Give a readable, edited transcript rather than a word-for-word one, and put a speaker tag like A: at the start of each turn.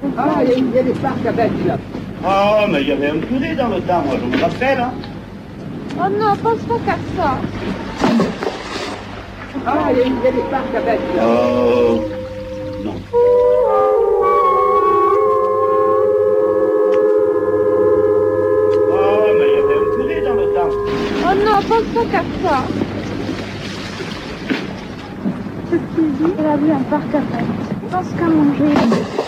A: Ah, il y a des parcs à bêtes, là.
B: Oh, mais il y avait un curé dans le temps, moi, je me rappelle, hein.
C: Oh non, pense pas qu'à ça.
A: Ah, il y a des parcs à bêtes, là.
B: Oh, non. Oh, mais il y avait un curé dans le temps.
C: Oh non, pense pas qu'à ça.
D: Ce qu'il dit, elle a vu un parc à bêtes. Pense qu'à manger.